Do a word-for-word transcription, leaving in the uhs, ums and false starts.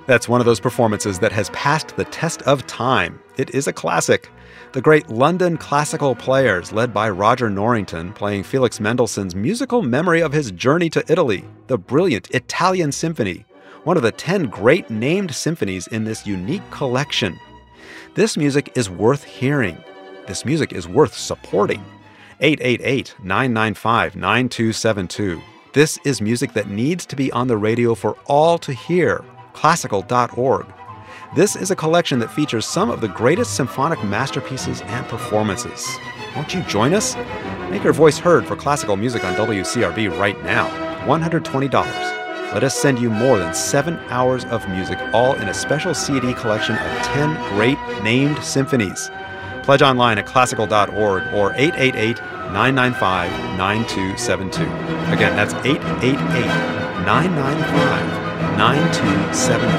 That's one of those performances that has passed the test of time. It is a classic. The great London classical players, led by Roger Norrington, playing Felix Mendelssohn's musical memory of his journey to Italy, the brilliant Italian Symphony, one of the ten great named symphonies in this unique collection. This music is worth hearing. This music is worth supporting. eight eight eight, nine nine five, nine two seven two. This is music that needs to be on the radio for all to hear. classical dot org. This is a collection that features some of the greatest symphonic masterpieces and performances. Won't you join us? Make your voice heard for classical music on W C R B right now. one hundred twenty dollars. Let us send you more than seven hours of music, all in a special C D collection of ten great named symphonies. Pledge online at classical dot org or eight eight eight, nine nine five, nine two seven two. Again, that's eight eight eight, nine nine five, nine two seven two.